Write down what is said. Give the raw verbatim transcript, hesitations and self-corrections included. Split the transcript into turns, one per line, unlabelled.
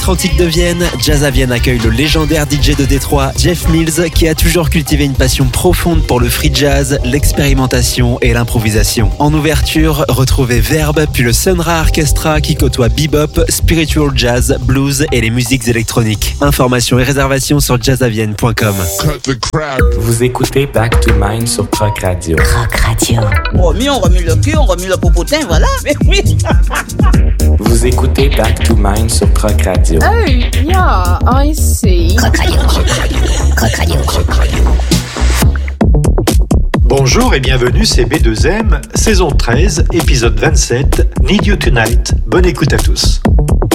Électrantique de Vienne, Jazz à Vienne accueille le légendaire D J de Détroit, Jeff Mills, qui a toujours cultivé une passion profonde pour le free jazz, l'expérimentation et l'improvisation. En ouverture, retrouvez Verbe, puis le Sun Ra Orchestra qui côtoie bebop, spiritual jazz, blues et les musiques électroniques. Informations et réservations sur jazz à vienne point com.
Vous écoutez Back to Mind sur Croc Radio.
Croc Radio.
Oh, mais on remue le cul, on remue le popotin, voilà. Mais oui.
Vous écoutez Back to Mind sur Croc Radio.
Oh, yeah, I see.
Croc Radio. Croc Radio. Croc Radio.
Bonjour et bienvenue, c'est B deux M, saison treize, épisode vingt-sept, Need You Tonight. Bonne écoute à tous.